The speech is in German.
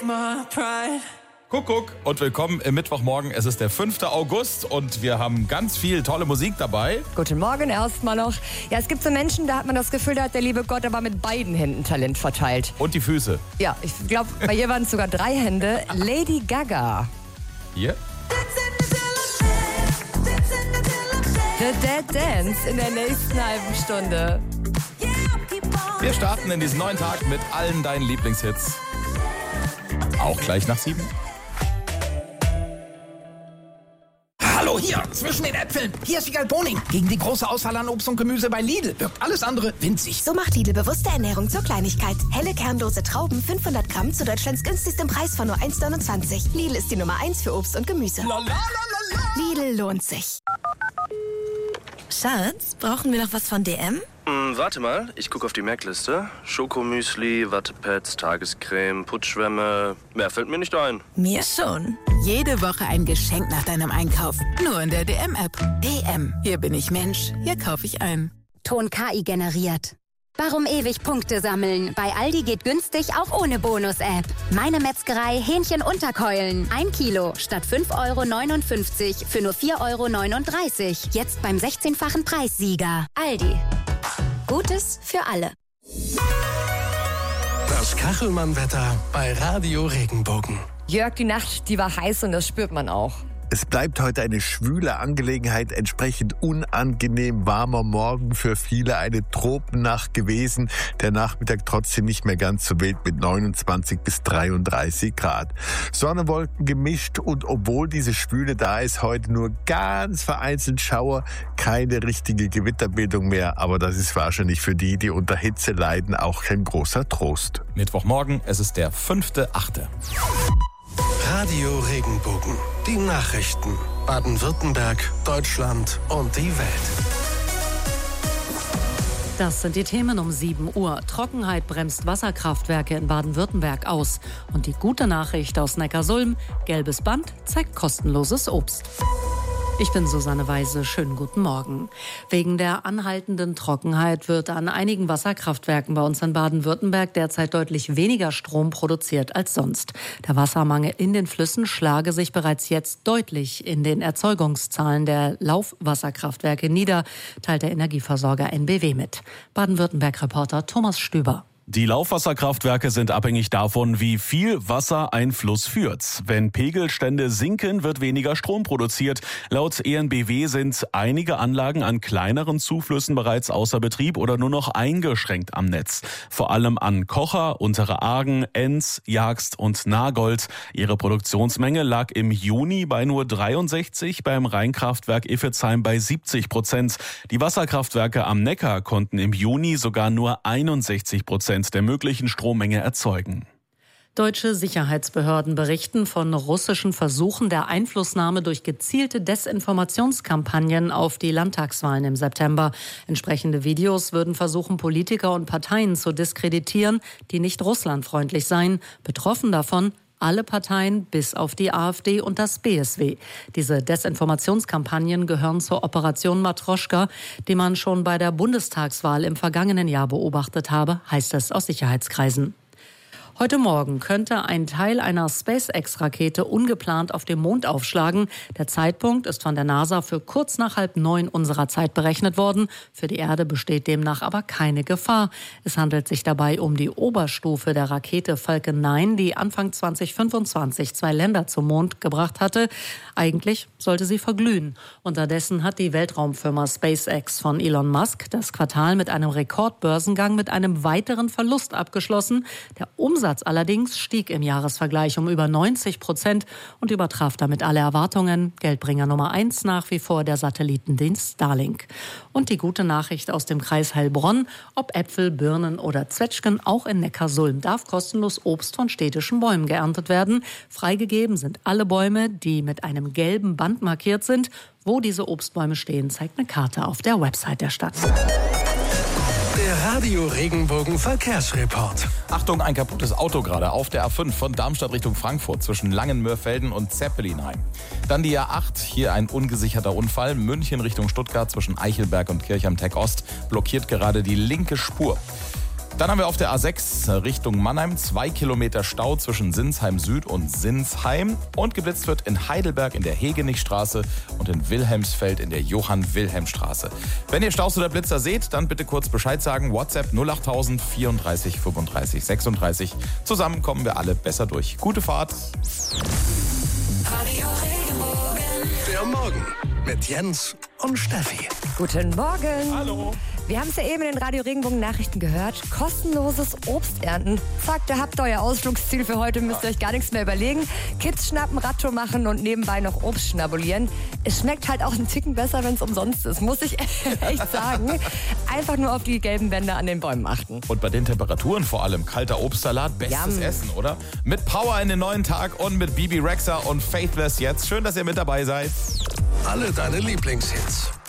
take my pride. Kuckuck und willkommen im Mittwochmorgen. Es ist der 5. August und wir haben ganz viel tolle Musik dabei. Guten Morgen erstmal noch. Ja, es gibt so Menschen, da hat man das Gefühl, da hat der liebe Gott aber mit beiden Händen Talent verteilt. Und die Füße. Ja, ich glaube, bei ihr waren es sogar 3 Hände. Lady Gaga. Hier. The Dead Dance in der nächsten halben Stunde. Wir starten in diesen neuen Tag mit allen deinen Lieblingshits. Auch gleich nach 7. Hallo hier, zwischen den Äpfeln. Hier ist Wiegald Boning. Gegen die große Auswahl an Obst und Gemüse bei Lidl wirkt alles andere winzig. So macht Lidl bewusste Ernährung zur Kleinigkeit. Helle kernlose Trauben, 500 Gramm zu Deutschlands günstigstem Preis von nur 1,29. Lidl ist die Nummer 1 für Obst und Gemüse. Lidl lohnt sich. Schatz, brauchen wir noch was von DM? Warte mal, ich gucke auf die Merkliste. Schokomüsli, Wattepads, Tagescreme, Putzschwämme. Mehr fällt mir nicht ein. Mir schon. Jede Woche ein Geschenk nach deinem Einkauf. Nur in der DM-App. DM. Hier bin ich Mensch. Hier kaufe ich ein. Ton KI generiert. Warum ewig Punkte sammeln? Bei Aldi geht günstig auch ohne Bonus-App. Meine Metzgerei Hähnchen-Unterkeulen. 1 Kilo statt 5,59 € für nur 4,39 €. Jetzt beim 16-fachen Preissieger. Aldi. Gutes für alle. Das Kachelmann-Wetter bei Radio Regenbogen. Jörg, die Nacht, die war heiß und das spürt man auch. Es bleibt heute eine schwüle Angelegenheit, entsprechend unangenehm warmer Morgen für viele, eine Tropennacht gewesen. Der Nachmittag trotzdem nicht mehr ganz so wild mit 29 bis 33 Grad. Sonne, Wolken gemischt und obwohl diese Schwüle da ist, heute nur ganz vereinzelt Schauer, keine richtige Gewitterbildung mehr. Aber das ist wahrscheinlich für die, die unter Hitze leiden, auch kein großer Trost. Mittwochmorgen, es ist der 5.8. Radio Regenbogen. Die Nachrichten. Baden-Württemberg, Deutschland und die Welt. Das sind die Themen um 7 Uhr. Trockenheit bremst Wasserkraftwerke in Baden-Württemberg aus. Und die gute Nachricht aus Neckarsulm: gelbes Band zeigt kostenloses Obst. Ich bin Susanne Weise. Schönen guten Morgen. Wegen der anhaltenden Trockenheit wird an einigen Wasserkraftwerken bei uns in Baden-Württemberg derzeit deutlich weniger Strom produziert als sonst. Der Wassermangel in den Flüssen schlage sich bereits jetzt deutlich in den Erzeugungszahlen der Laufwasserkraftwerke nieder, teilt der Energieversorger NBW mit. Baden-Württemberg-Reporter Thomas Stüber. Die Laufwasserkraftwerke sind abhängig davon, wie viel Wasser ein Fluss führt. Wenn Pegelstände sinken, wird weniger Strom produziert. Laut EnBW sind einige Anlagen an kleineren Zuflüssen bereits außer Betrieb oder nur noch eingeschränkt am Netz. Vor allem an Kocher, Untere Argen, Enz, Jagst und Nagold. Ihre Produktionsmenge lag im Juni bei nur 63, beim Rheinkraftwerk Iffezheim bei 70%. Die Wasserkraftwerke am Neckar konnten im Juni sogar nur 61% der möglichen Strommenge erzeugen. Deutsche Sicherheitsbehörden berichten von russischen Versuchen der Einflussnahme durch gezielte Desinformationskampagnen auf die Landtagswahlen im September. Entsprechende Videos würden versuchen, Politiker und Parteien zu diskreditieren, die nicht russlandfreundlich seien. Betroffen davon alle Parteien bis auf die AfD und das BSW. Diese Desinformationskampagnen gehören zur Operation Matroschka, die man schon bei der Bundestagswahl im vergangenen Jahr beobachtet habe, heißt es aus Sicherheitskreisen. Heute Morgen könnte ein Teil einer SpaceX-Rakete ungeplant auf dem Mond aufschlagen. Der Zeitpunkt ist von der NASA für kurz nach 8:30 unserer Zeit berechnet worden. Für die Erde besteht demnach aber keine Gefahr. Es handelt sich dabei um die Oberstufe der Rakete Falcon 9, die Anfang 2025 2 Länder zum Mond gebracht hatte. Eigentlich sollte sie verglühen. Unterdessen hat die Weltraumfirma SpaceX von Elon Musk das Quartal mit einem Rekordbörsengang mit einem weiteren Verlust abgeschlossen. Der Umsatz allerdings stieg im Jahresvergleich um über 90% und übertraf damit alle Erwartungen. Geldbringer Nummer 1 nach wie vor der Satellitendienst Starlink. Und die gute Nachricht aus dem Kreis Heilbronn: ob Äpfel, Birnen oder Zwetschgen, auch in Neckarsulm darf kostenlos Obst von städtischen Bäumen geerntet werden. Freigegeben sind alle Bäume, die mit einem gelben Band markiert sind. Wo diese Obstbäume stehen, zeigt eine Karte auf der Website der Stadt. Der Radio Regenbogen Verkehrsreport. Achtung, ein kaputtes Auto gerade auf der A5 von Darmstadt Richtung Frankfurt zwischen Langenmörfelden und Zeppelinheim. Dann die A8, hier ein ungesicherter Unfall. München Richtung Stuttgart zwischen Eichelberg und Kirchheim-Teck Ost blockiert gerade die linke Spur. Dann haben wir auf der A6 Richtung Mannheim 2 Kilometer Stau zwischen Sinsheim Süd und Sinsheim. Und geblitzt wird in Heidelberg in der Hegenichstraße und in Wilhelmsfeld in der Johann-Wilhelm-Straße. Wenn ihr Staus oder Blitzer seht, dann bitte kurz Bescheid sagen. WhatsApp 08000 34 35 36. Zusammen kommen wir alle besser durch. Gute Fahrt. Der Morgen mit Jens und Steffi. Guten Morgen. Hallo. Wir haben es ja eben in den Radio Regenbogen Nachrichten gehört. Kostenloses Obst ernten. Zack, da habt ihr euer Ausflugsziel für heute. Müsst ihr euch gar nichts mehr überlegen. Kids schnappen, Radtour machen und nebenbei noch Obst schnabulieren. Es schmeckt halt auch einen Ticken besser, wenn es umsonst ist. Muss ich echt sagen. Einfach nur auf die gelben Bänder an den Bäumen achten. Und bei den Temperaturen vor allem kalter Obstsalat, bestes Essen, oder? Mit Power in den neuen Tag und mit Bibi Rexha und Faithless jetzt. Schön, dass ihr mit dabei seid. Alle deine Lieblingshits.